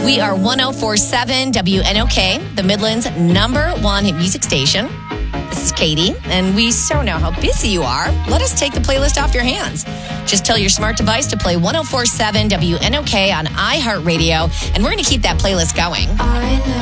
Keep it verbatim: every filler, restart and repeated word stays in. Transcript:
We are one oh four point seven W N O K, the Midland's number one hit music station. This is Katie, and we so know how busy you are. Let us take the playlist off your hands. Just tell your smart device to play one oh four point seven W N O K on iHeartRadio, and we're going to keep that playlist going. I know.